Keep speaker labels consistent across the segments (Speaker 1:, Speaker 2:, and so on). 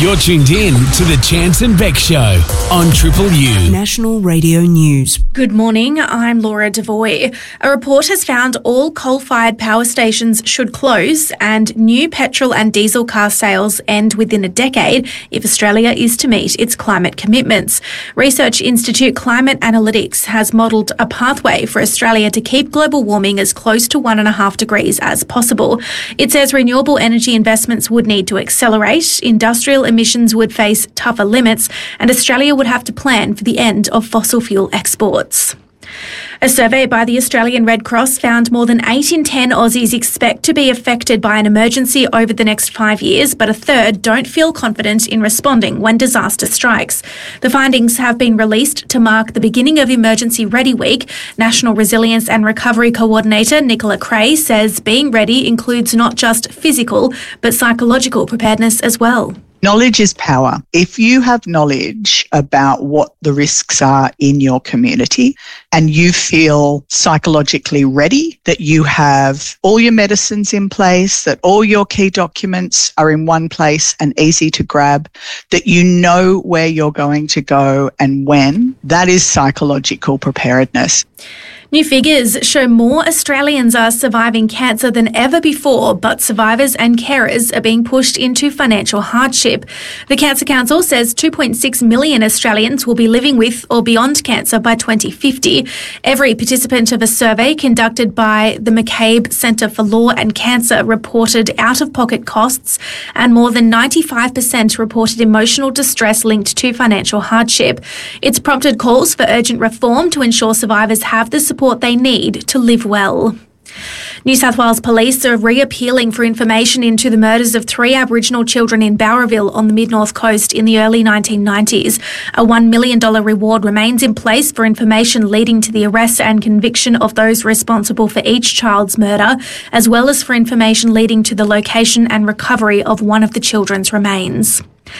Speaker 1: You're tuned in to the Chance and Beck Show on Triple U.
Speaker 2: National Radio News.
Speaker 3: Good morning, I'm Laura Devoy. A report has found all coal-fired power stations should close and new petrol and diesel car sales end within a decade if Australia is to meet its climate commitments. Research Institute Climate Analytics has modelled a pathway for Australia to keep global warming as close to 1.5 degrees as possible. It says renewable energy investments would need to accelerate, industrial emissions would face tougher limits, and Australia would have to plan for the end of fossil fuel exports. A survey by the Australian Red Cross found more than 8 in 10 Aussies expect to be affected by an emergency over the next 5 years, but a third don't feel confident in responding when disaster strikes. The findings have been released to mark the beginning of Emergency Ready Week. National Resilience and Recovery Coordinator Nicola Cray says being ready includes not just physical, but psychological preparedness as well.
Speaker 4: Knowledge is power. If you have knowledge about what the risks are in your community and you feel psychologically ready, that you have all your medicines in place, that all your key documents are in one place and easy to grab, that you know where you're going to go and when, that is psychological preparedness.
Speaker 3: New figures show more Australians are surviving cancer than ever before, but survivors and carers are being pushed into financial hardship. The Cancer Council says 2.6 million Australians will be living with or beyond cancer by 2050. Every participant of a survey conducted by the McCabe Centre for Law and Cancer reported out-of-pocket costs, and more than 95% reported emotional distress linked to financial hardship. It's prompted calls for urgent reform to ensure survivors have the support they need to live well. New South Wales Police are reappealing for information into the murders of 3 Aboriginal children in Bowraville on the mid-north coast in the early 1990s. A $1 million reward remains in place for information leading to the arrest and conviction of those responsible for each child's murder, as well as for information leading to the location and recovery of one of the children's remains.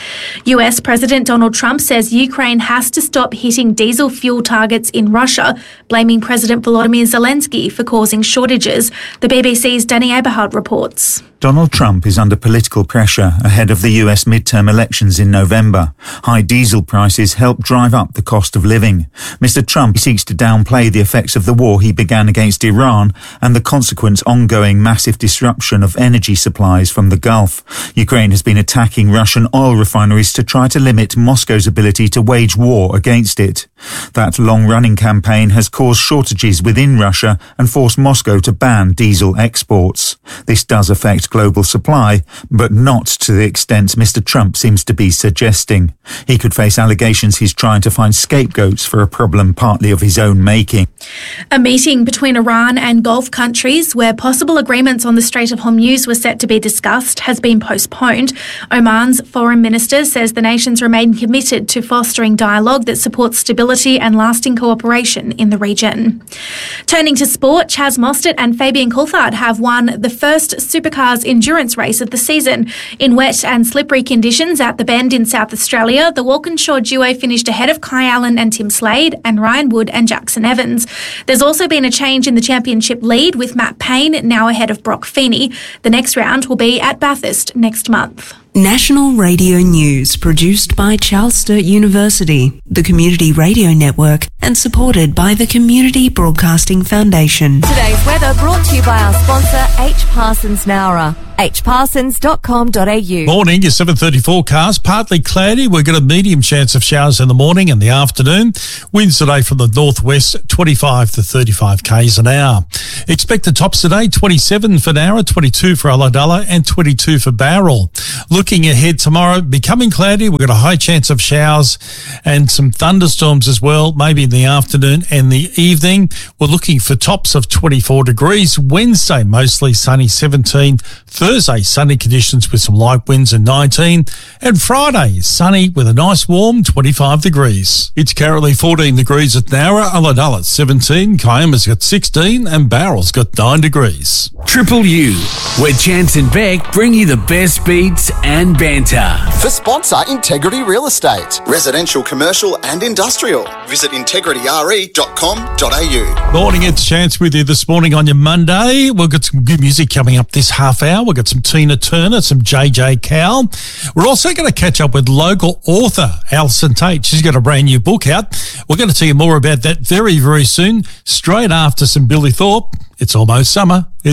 Speaker 3: US President Donald Trump says Ukraine has to stop hitting diesel fuel targets in Russia, blaming President Volodymyr Zelensky for causing shortages. The BBC's Danny Aberhard reports.
Speaker 5: Donald Trump is under political pressure ahead of the US midterm elections in November. High diesel prices help drive up the cost of living. Mr. Trump seeks to downplay the effects of the war he began against Iran and the consequent ongoing massive disruption of energy supplies from the Gulf. Ukraine has been attacking Russian oil refineries to try to limit Moscow's ability to wage war against it. That long-running campaign has caused shortages within Russia and forced Moscow to ban diesel exports. This does affect global supply, but not to the extent Mr. Trump seems to be suggesting. He could face allegations he's trying to find scapegoats for a problem partly of his own making.
Speaker 3: A meeting between Iran and Gulf countries where possible agreements on the Strait of Hormuz were set to be discussed has been postponed. Oman's foreign minister says the nations remain committed to fostering dialogue that supports stability and lasting cooperation in the region. Turning to sport, Chaz Mostert and Fabian Coulthard have won the first supercars endurance race of the season. In wet and slippery conditions at the Bend in South Australia, the Walkinshaw duo finished ahead of Kai Allen and Tim Slade and Ryan Wood and Jackson Evans. There's also been a change in the championship lead, with Matt Payne now ahead of Brock Feeney. The next round will be at Bathurst next month.
Speaker 2: National Radio News, produced by Charles Sturt University, the Community Radio Network, and supported by the Community Broadcasting Foundation.
Speaker 6: Today's weather brought to you by our sponsor, H. Parsons Nowra. hparsons.com.au.
Speaker 7: Morning, your 7:30 forecast. Partly cloudy. We've got a medium chance of showers in the morning and the afternoon. Winds today from the northwest, 25 to 35 k's an hour. Expect the tops today, 27 for Nowra, 22 for Ulladulla, and 22 for Bowral. Looking ahead tomorrow, becoming cloudy. We've got a high chance of showers and some thunderstorms as well, maybe in the afternoon and the evening. We're looking for tops of 24 degrees. Wednesday, mostly sunny, 17. Thursday, sunny conditions with some light winds and 19. And Friday, sunny with a nice warm 25 degrees. It's currently 14 degrees at Nowra, Ulladulla 17, Kiama's got 16, and Bowral's got 9 degrees.
Speaker 1: Triple U, where Chance and Beck bring you the best beats and banter.
Speaker 8: For sponsor Integrity Real Estate. Residential, commercial and industrial. Visit integrityre.com.au.
Speaker 7: Morning, it's Chance with you this morning on your Monday. We've got some good music coming up this half hour. We've got some Tina Turner, some JJ Cowell. We're also going to catch up with local author Alison Tate. She's got a brand new book out. We're going to tell you more about that very, very soon, straight after some Billy Thorpe. It's almost summer.